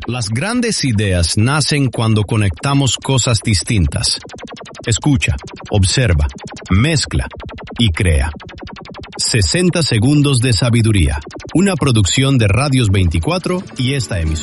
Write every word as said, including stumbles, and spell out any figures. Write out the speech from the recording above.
Las grandes ideas nacen cuando conectamos cosas distintas. Escucha, observa, mezcla y crea. sesenta segundos de sabiduría. Una producción de Radios veinticuatro y esta emisora.